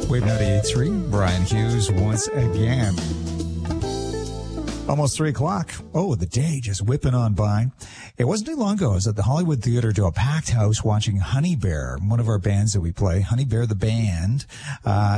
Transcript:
Wave 98.3, Brian Hughes once again. Almost 3 o'clock. Oh, the day just whipping on by. It wasn't too long ago. I was at the Hollywood Theater to a packed house watching Honey Bear, one of our bands that we play, Honey Bear the Band.